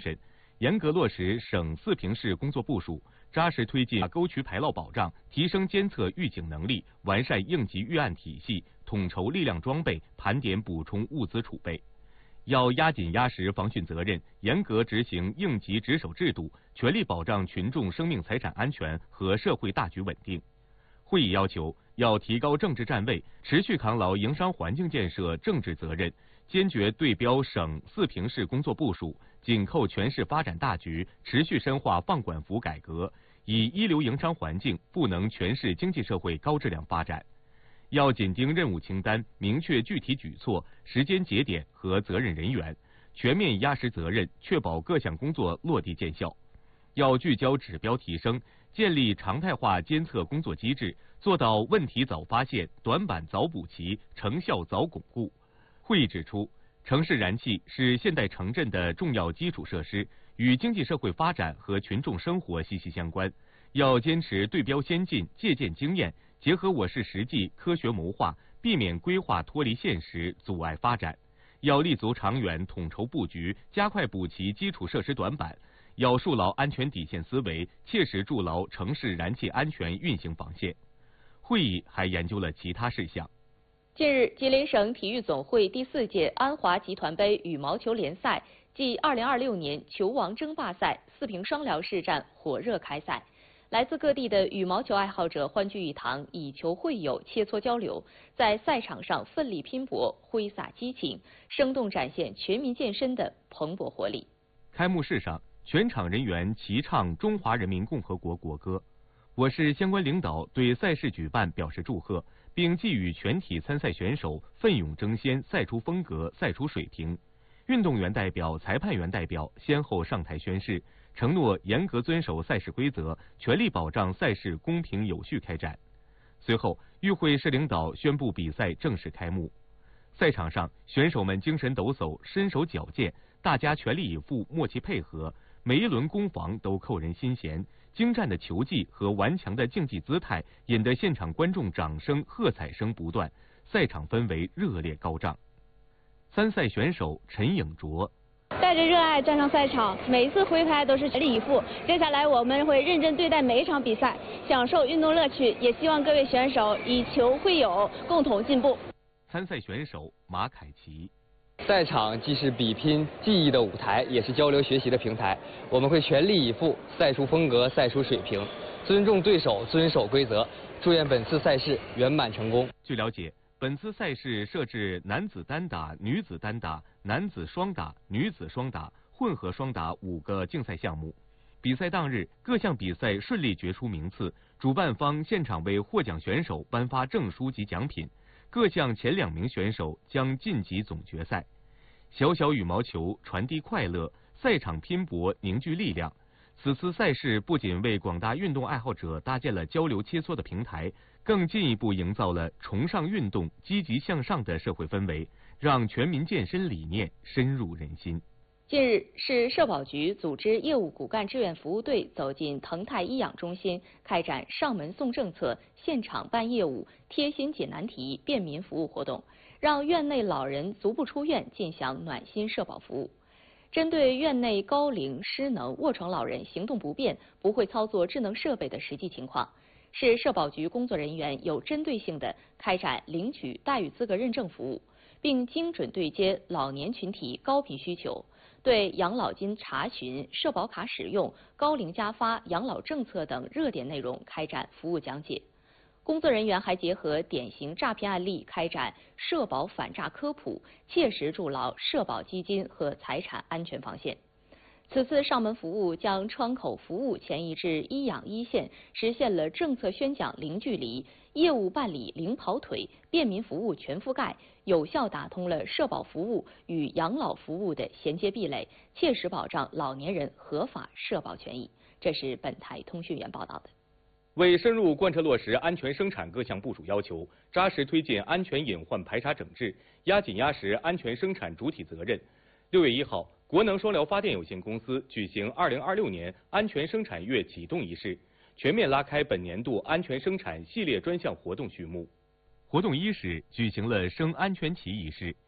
神，严格落实省四平市工作部署，扎实推进沟渠排涝保障，提升监测预警能力，完善应急预案体系，统筹力量装备，盘点补充物资储备。要压紧压实防汛责任，严格执行应急值守制度，全力保障群众生命财产安全和社会大局稳定。会议要求，要提高政治站位，持续扛牢营商环境建设政治责任，坚决对标省四平市工作部署，紧扣全市发展大局，持续深化放管服改革，以一流营商环境赋能全市经济社会高质量发展。要紧盯任务清单，明确具体举措、时间节点和责任人员，全面压实责任，确保各项工作落地见效。要聚焦指标提升，建立常态化监测工作机制，做到问题早发现、短板早补齐、成效早巩固。会议指出，城市燃气是现代城镇的重要基础设施，与经济社会发展和群众生活息息相关。要坚持对标先进、借鉴经验，结合我市实际，科学谋划，避免规划脱离现实，阻碍发展。要立足长远，统筹布局，加快补齐基础设施短板。要树牢安全底线思维，切实筑牢城市燃气安全运行防线。会议还研究了其他事项。 近日，吉林省体育总会第4届安华集团杯羽毛球联赛暨2026年球王争霸赛四平双辽市站火热开赛。来自各地的羽毛球爱好者欢聚一堂，以球会友，切磋交流，在赛场上奋力拼搏，挥洒激情，生动展现全民健身的蓬勃活力。 开幕式上，全场人员齐唱中华人民共和国国歌。我市相关领导对赛事举办表示祝贺，并寄予全体参赛选手奋勇争先，赛出风格，赛出水平。运动员代表、裁判员代表先后上台宣誓，承诺严格遵守赛事规则，全力保障赛事公平有序开展。随后，与会市领导宣布比赛正式开幕。赛场上，选手们精神抖擞，身手矫健，大家全力以赴，默契配合，每一轮攻防都扣人心弦。精湛的球技和顽强的竞技姿态，引得现场观众掌声、喝彩声不断，赛场氛围热烈高涨。参赛选手陈颖卓。 带着热爱站上赛场，每一次挥拍都是全力以赴。接下来我们会认真对待每一场比赛，享受运动乐趣，也希望各位选手以球会友，共同进步。 参赛选手马凯奇。 赛场既是比拼技艺的舞台，也是交流学习的平台。我们会全力以赴，赛出风格，赛出水平，尊重对手，遵守规则。祝愿本次赛事圆满成功。 据了解，本次赛事设置男子单打、女子单打、男子双打、女子双打、混合双打5个竞赛项目。比赛当日，各项比赛顺利决出名次，主办方现场为获奖选手颁发证书及奖品，各项前2名选手将晋级总决赛。小小羽毛球传递快乐，赛场拼搏凝聚力量。此次赛事不仅为广大运动爱好者搭建了交流切磋的平台，更进一步营造了崇尚运动、积极向上的社会氛围，让全民健身理念深入人心。 近日，市社保局组织业务骨干志愿服务队走进腾泰医养中心，开展上门送政策、现场办业务、贴心解难题、便民服务活动，让院内老人足不出院，尽享暖心社保服务。针对院内高龄、失能、卧床老人行动不便、不会操作智能设备的实际情况，市社保局工作人员有针对性地开展领取待遇资格认证服务，并精准对接老年群体高频需求，对养老金查询、社保卡使用、高龄加发、养老政策等热点内容开展服务讲解。工作人员还结合典型诈骗案例开展社保反诈科普，切实筑牢社保基金和财产安全防线。此次上门服务将窗口服务迁移至医养一线，实现了政策宣讲零距离、业务办理零跑腿、便民服务全覆盖，有效打通了社保服务与养老服务的衔接壁垒，切实保障老年人合法社保权益。这是本台通讯员报道的。 为深入贯彻落实安全生产各项部署要求，扎实推进安全隐患排查整治，压紧压实安全生产主体责任，6月1号，国能双辽发电有限公司举行2026年安全生产月启动仪式，全面拉开本年度安全生产系列专项活动序幕。活动伊始举行了升安全旗仪式，